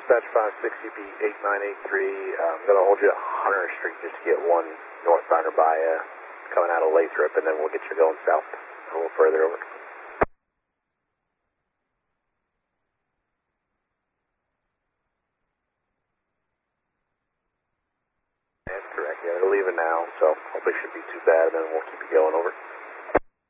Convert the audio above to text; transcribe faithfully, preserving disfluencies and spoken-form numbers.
Dispatch five sixty B eight nine eight three, I'm going to hold you at Hunter Street just to get one northbounder by uh, coming out of Lathrop, and then we'll get you going south a little further over. That's correct, yeah, they're leaving now, so hopefully it should be too bad, and then we'll keep you going over.